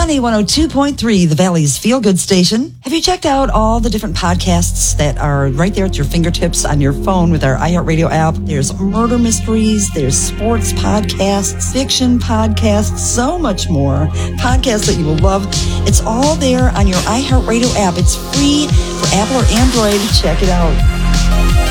Sunny 102.3, the Valley's feel-good station. Have you checked out all the different podcasts that are right there at your fingertips on your phone with our iHeartRadio app? There's murder mysteries, there's sports podcasts, fiction podcasts, so much more. Podcasts that you will love. It's all there on your iHeartRadio app. It's free for Apple or Android. Check it out.